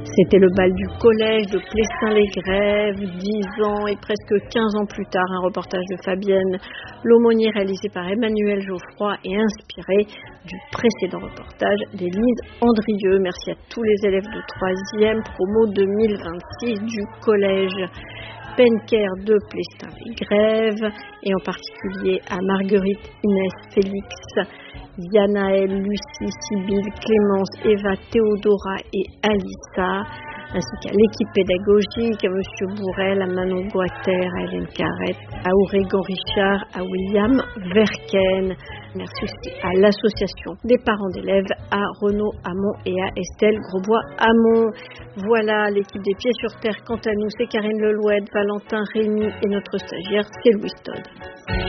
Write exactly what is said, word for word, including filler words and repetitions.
C'était le bal du collège de Plestin-les-Grèves, dix ans et presque quinze ans plus tard, un reportage de Fabienne L'aumônier réalisé par Emmanuel Geoffroy et inspiré du précédent reportage d'Élise Andrieux. Merci à tous les élèves de troisième promo deux mille vingt-six du collège Penker de Plestin-les-Grèves et en particulier à Marguerite, Inès, Félix, Yanaël, Lucie, Sybille, Clémence, Eva, Théodora et Alissa, ainsi qu'à l'équipe pédagogique, à M. Bourrel, à Manon Boiter, à Hélène Carrette, à Aurégon Richard, à William Verken. Merci aussi à l'association des parents d'élèves, à Renaud Hamon et à Estelle Grosbois-Hamon. Voilà l'équipe des Pieds sur Terre. Quant à nous, c'est Karine Lelouette, Valentin Rémy et notre stagiaire, c'est Louis Todd.